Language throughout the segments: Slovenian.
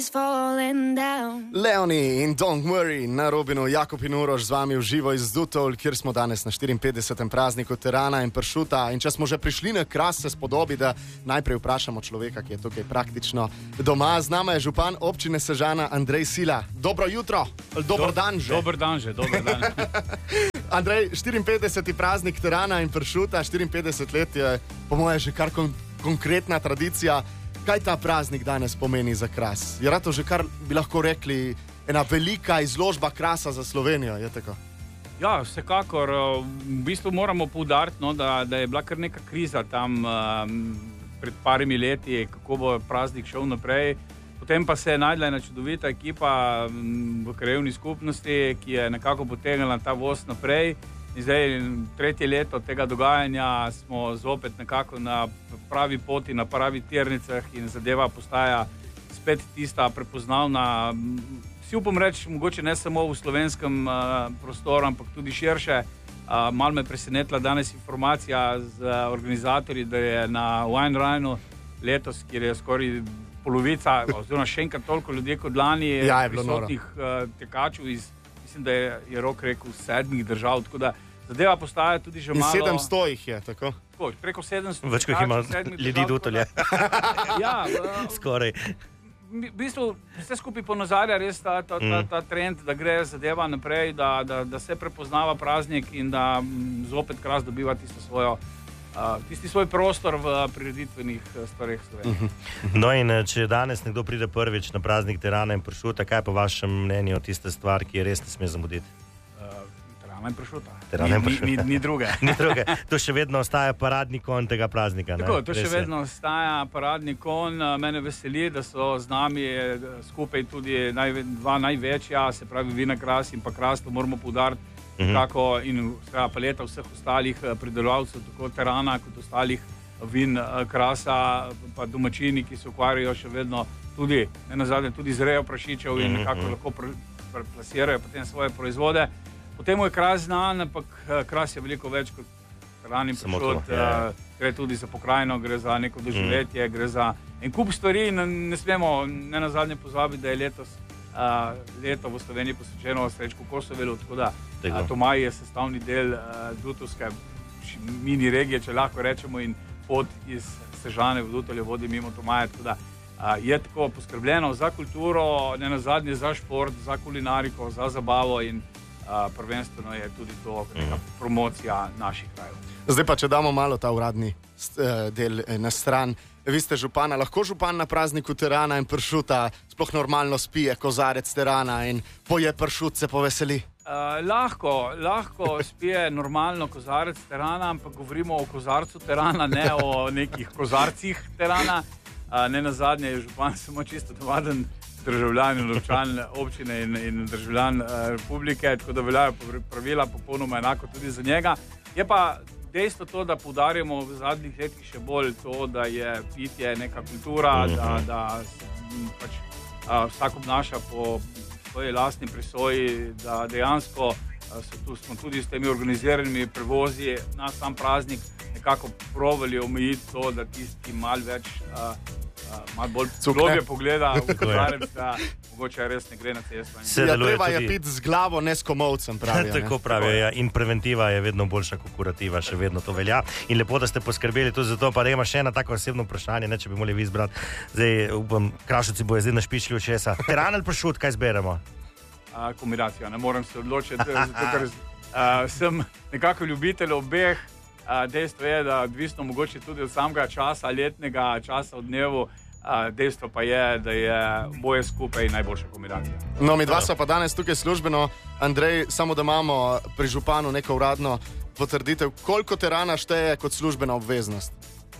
Leoni in Don't Worry na Robinu, Jakob in Uroš z vami v živo iz Dutol, kjer smo danes na 54. prazniku terana in pršuta. In če smo že prišli na Kras, se spodobi, da najprej vprašamo človeka, ki je tukaj praktično doma. Z nama je župan občine Sežana Andrej Sila. Dobro jutro, dober dan že. Dober dan že, dober dan. Andrej, 54. praznik terana in pršuta, 54 let je po moje že kar konkretna tradicija. Kaj ta praznik danes pomeni za Kras? Je to že kar bi lahko rekli ena velika izložba Krasa za Slovenijo, je tako? Ja, vsekakor. V bistvu moramo poudariti, da je bila kar neka kriza tam pred parimi leti, kako bo praznik šel naprej. Potem pa se je najdla ena čudovita ekipa v krajevni skupnosti, ki je nekako potegnila ta voz naprej. In zdaj, tretje leto tega dogajanja, smo zopet nekako na pravi poti, na pravi tirnicah in zadeva postaja spet tista prepoznavna. Si upam reči, mogoče ne samo v slovenskem prostoru, ampak tudi širše. Malo me presenetila danes informacija z organizatorji, da je na Wine Rhinu letos, kjer je skoraj polovica, oziroma še enkrat toliko ljudi kot lani, prisotnih tekačev iz, mislim, da je Rok rekel, 7 držav, tako da zadeva postaja tudi že malo... In 700 jih je, tako? Tako, preko 700. Več, kot ima ljudi Dutolje. Ja, skoraj. V bistvu vse skupaj ponazarja res ta trend, da gre zadeva naprej, da se prepoznava praznik in da zopet Kras dobiva tisti svoj prostor v prireditvenih stvareh Slovenije. No in če danes nekdo pride prvič na praznik terana in pršuta, kaj je po vašem mnenju tista stvar, ki je res ne sme zamuditi? Terana in pršuta. Ni druge. Ni druge. To še vedno ostaja paradni konj tega praznika. Tako, to še vedno ostaja paradni konj. Mene veseli, da so z nami skupaj tudi dva največja, se pravi Vina Kras in pa Kras, to moramo poudariti. Kako in paleta vseh ostalih pridelovalcev, tako terana kot ostalih vin Krasa, pa domačini, ki se ukvarjajo še vedno tudi, nenazadnje tudi zrejo prašičev in nekako lahko plasirajo potem svoje proizvode. Potem je Kras znan, ampak Kras je veliko več kot teran in pršut. Gre tudi za pokrajino, gre za neko doživetje, gre za en kup stvari in ne smemo nenazadnje pozabiti, da je leto v Sloveniji posvečeno Srečku Kosovelu, tako da Tomaj je sestavni del Dutovske mini regije, če lahko rečemo, in pot iz Sežane v Dutolje vodi mimo Tomaja, tako da je tako poskrbljeno za kulturo, nenazadnje za šport, za kulinariko, za zabavo in prvenstveno je tudi to neka promocija naših krajev. Zdaj pa, če damo malo ta uradni del na stran. Vi ste župana, lahko župan na prazniku terana in pršuta sploh normalno spije kozarec terana in poje pršut, se poveseli? Lahko spije normalno kozarec terana, ampak govorimo o kozarcu terana, ne o nekih kozarcih terana. Nenazadnje je župan samo čisto navaden državljan in občan občine in državljan republike, tako da veljajo pravila popolnoma enako tudi za njega. Je pa dejstvo to, da poudarjamo v zadnjih letih še bolj to, da je pitje neka kultura, da pač vsak obnaša po svoji lastni presoji, da dejansko smo tudi s temi organiziranimi prevozi na sam praznik nekako provali omejiti to, da tisti malo več, malo bolj globje pogleda v kozarec, da mogoče res ne gre na cesto. Treba je piti z glavo, ne s komolcem, pravijo. Tako pravijo, ja. In preventiva je vedno boljša kot kurativa, še vedno to velja. In lepo, da ste poskrbeli tudi za to, pa da ima še ena tako osebno vprašanje, ne, če bi morali vi izbrati. Zdaj, upam, Krašovci bojo zdaj našpičili v česa. Teran ali pršut, kaj zberemo? Kombinacija, ne morem se odločiti, zato ker sem nekako ljubitelj obeh. Dejstvo je, da odvisno mogoče tudi od samega časa, letnega časa v dnevu, dejstvo pa je, da je boje skupaj najboljša kombinacija. No, mi dva sva pa danes tukaj službeno. Andrej, samo da imamo pri županu neko uradno potrditev, koliko terana šteje kot službena obveznost?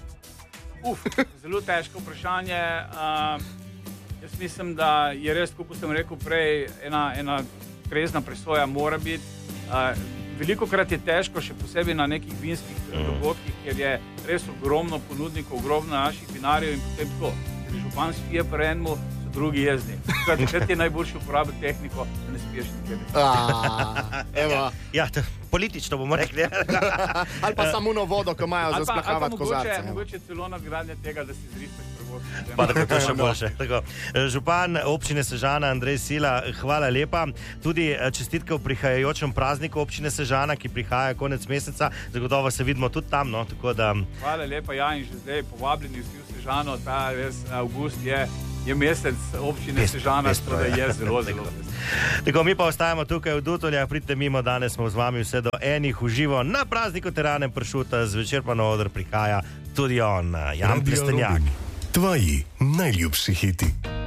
Zelo težko vprašanje. Jaz mislim, da je res, kako sem rekel prej, ena trezna presoja mora biti. Velikokrat je težko, še posebej na nekih vinskih dogodkih, ker je res ogromno ponudnikov, ogromno naših vinarjev in potem tako, če župan spije pri enemu, so drugi jezni. Takrat je najboljše uporabiti tehniko, da ne spiješ nikjer. Ja, politično bomo rekli. Ali pa samo vodo, ko imajo za splahavati kozarce. Mogoče celo nadgradnja tega, da si zrihteš Pa tako, to je še boljše. Tako. Župan občine Sežana Andrej Sila, hvala lepa. Tudi čestitke v prihajajočem prazniku občine Sežana, ki prihaja konec meseca. Zagotovo se vidimo tudi tam. No? Tako da... Hvala lepa, ja, in že zdaj povabljeni vsi v Sežano. Ta res avgust je mesec občine Sežana, tako da je zelo, zelo vesel. Tako, mi pa ostajamo tukaj v Dutoljah, pridite mimo, danes smo z vami vse do 1 v živo na prazniku Terane Pršuta, zvečer pa na oder prihaja tudi on, Jan Plestenjak. Tvoji najljubši hiti.